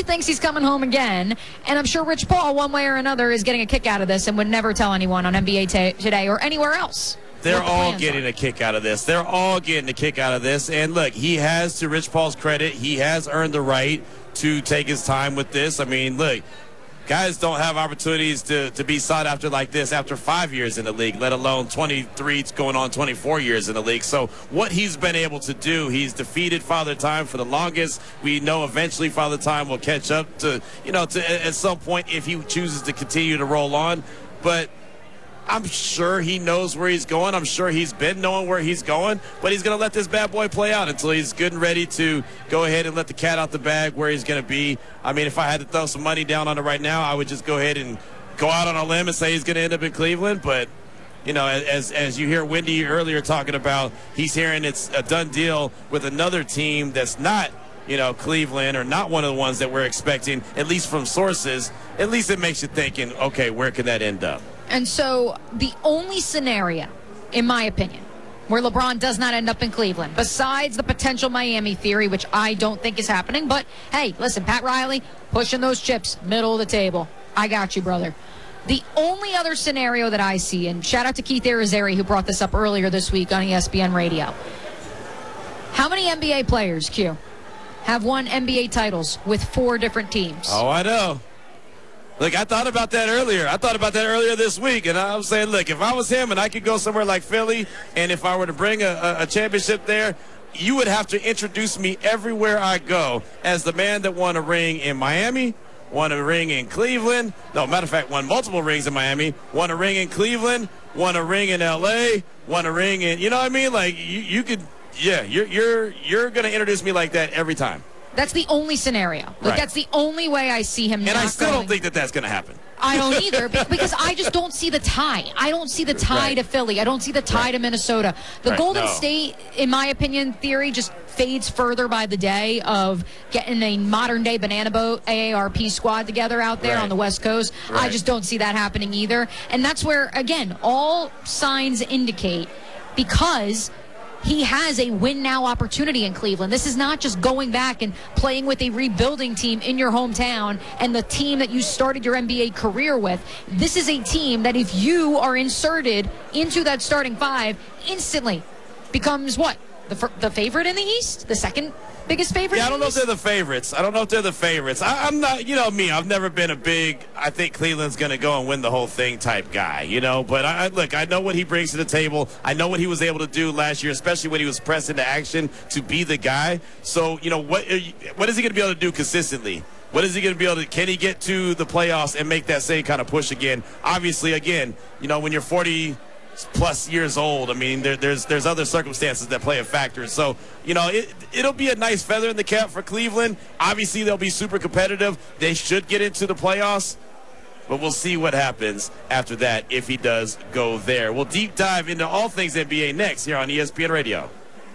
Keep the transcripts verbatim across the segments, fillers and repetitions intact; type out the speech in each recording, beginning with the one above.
he thinks he's coming home again. And I'm sure Rich Paul, one way or another, is getting a kick out of this and would never tell anyone on N B A t- Today or anywhere else. They're the all getting are. a kick out of this. They're all getting a kick out of this. And look, he has, to Rich Paul's credit, he has earned the right to take his time with this. I mean, look, guys don't have opportunities to, to be sought after like this after five years in the league, let alone twenty-three going on twenty-four years in the league. So what he's been able to do, he's defeated Father Time for the longest. We know eventually Father Time will catch up to, you know, to at some point if he chooses to continue to roll on. But I'm sure he knows where he's going. I'm sure he's been knowing where he's going, but he's going to let this bad boy play out until he's good and ready to go ahead and let the cat out the bag where he's going to be. I mean, if I had to throw some money down on it right now, I would just go ahead and go out on a limb and say he's going to end up in Cleveland. But, you know, as as you hear Wendy earlier talking about, he's hearing it's a done deal with another team that's not, you know, Cleveland, or not one of the ones that we're expecting, at least from sources. At least it makes you thinking, okay, where could that end up? And so the only scenario, in my opinion, where LeBron does not end up in Cleveland, besides the potential Miami theory, which I don't think is happening, but hey, listen, Pat Riley, pushing those chips, middle of the table. I got you, brother. The only other scenario that I see, and shout out to Keith Arizari, who brought this up earlier this week on E S P N Radio. How many N B A players, Q, have won N B A titles with four different teams? Oh, I know. Look, I thought about that earlier. I thought about that earlier this week, and I was saying, look, if I was him and I could go somewhere like Philly, and if I were to bring a, a, a championship there, you would have to introduce me everywhere I go as the man that won a ring in Miami, won a ring in Cleveland. No, matter of fact, won multiple rings in Miami, won a ring in Cleveland, won a ring in L A, won a ring in, you know what I mean? Like, you, you could, yeah, you're, you're, you're going to introduce me like that every time. That's the only scenario. Like, right. That's the only way I see him. And not I still going. don't think that that's going to happen. I don't either, because I just don't see the tie. I don't see the tie right. to Philly. I don't see the tie right. to Minnesota. The right. Golden no. State, in my opinion, theory just fades further by the day of getting a modern-day banana boat A A R P squad together out there right. on the West Coast. Right. I just don't see that happening either. And that's where, again, all signs indicate, because he has a win-now opportunity in Cleveland. This is not just going back and playing with a rebuilding team in your hometown and the team that you started your N B A career with. This is a team that, if you are inserted into that starting five, instantly becomes what? The, f- the favorite in the East? The second biggest favorite? Yeah, I don't know if if they're the favorites. I don't know if they're the favorites. I, I'm not, you know me, I've never been a big, I think Cleveland's going to go and win the whole thing type guy, you know. But, I, look, I know what he brings to the table. I know what he was able to do last year, especially when he was pressed into action to be the guy. So, you know, what what is he going to be able to do consistently? What is he going to be able to, can he get to the playoffs and make that same kind of push again? Obviously, again, you know, when you're forty plus years old, I mean, there, there's there's other circumstances that play a factor. So, you know, it, it'll be a nice feather in the cap for Cleveland. Obviously, they'll be super competitive. They should get into the playoffs, but we'll see what happens after that if he does go there. We'll deep dive into all things N B A next here on E S P N Radio.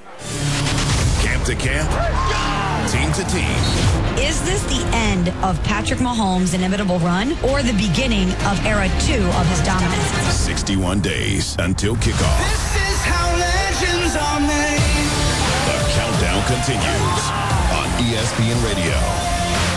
Camp to camp, team to team. Is this the end of Patrick Mahomes' inevitable run, or the beginning of era two of his dominance? sixty-one days until kickoff. This is how legends are made. The countdown continues on E S P N Radio.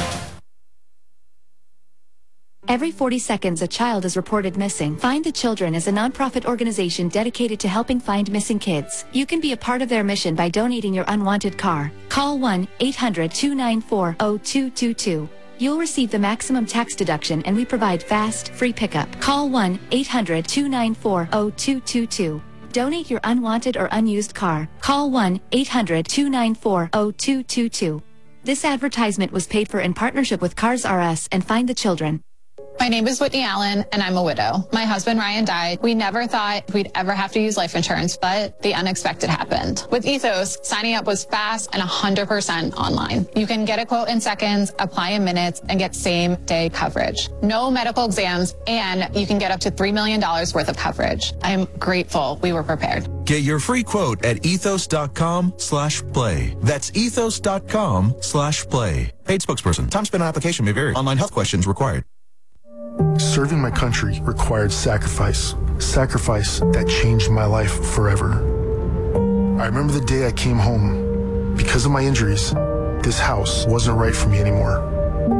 Every forty seconds, a child is reported missing. Find the Children is a nonprofit organization dedicated to helping find missing kids. You can be a part of their mission by donating your unwanted car. Call one eight hundred two nine four zero two two two. You'll receive the maximum tax deduction, and we provide fast, free pickup. Call one eight hundred two nine four zero two two two. Donate your unwanted or unused car. Call one eight hundred two nine four zero two two two. This advertisement was paid for in partnership with Cars R Us and Find the Children. My name is Whitney Allen, and I'm a widow. My husband, Ryan, died. We never thought we'd ever have to use life insurance, but the unexpected happened. With Ethos, signing up was fast and one hundred percent online. You can get a quote in seconds, apply in minutes, and get same-day coverage. No medical exams, and you can get up to three million dollars worth of coverage. I'm grateful we were prepared. Get your free quote at ethos.com slash play. That's ethos.com slash play. Paid spokesperson. Time spent on application may vary. Online health questions required. Serving my country required sacrifice. Sacrifice that changed my life forever. I remember the day I came home. Because of my injuries, this house wasn't right for me anymore.